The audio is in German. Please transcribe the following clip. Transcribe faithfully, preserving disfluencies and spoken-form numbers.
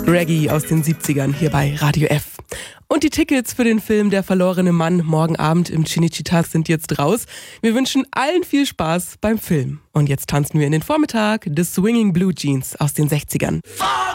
Reggae aus den siebzigern hier bei Radio F. Und die Tickets für den Film Der verlorene Mann morgen Abend im Cinecittà sind jetzt raus. Wir wünschen allen viel Spaß beim Film. Und jetzt tanzen wir in den Vormittag des Swinging Blue Jeans aus den sechzigern.